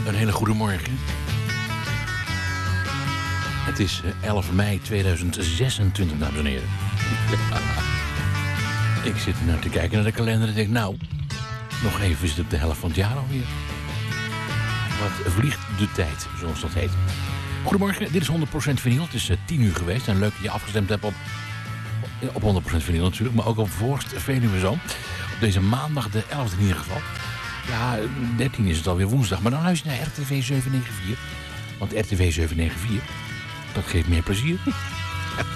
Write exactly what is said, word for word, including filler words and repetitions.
Een hele goede morgen. Het is elf mei tweeduizend zesentwintig, dames en heren. Ik zit nou te kijken naar de kalender en denk, nou, nog even is het op de helft van het jaar alweer. Wat vliegt de tijd, zoals dat heet. Goedemorgen, dit is honderd procent vinyl. Het is uh, tien uur geweest en leuk dat je afgestemd hebt op, op honderd procent vinyl natuurlijk, maar ook op Voorst Veluwe Zoom. Op deze maandag de elfde in ieder geval. Ja, dertien is het alweer woensdag, maar dan luister je naar R T V zeven negen vier. Want R T V zeven negen vier, dat geeft meer plezier.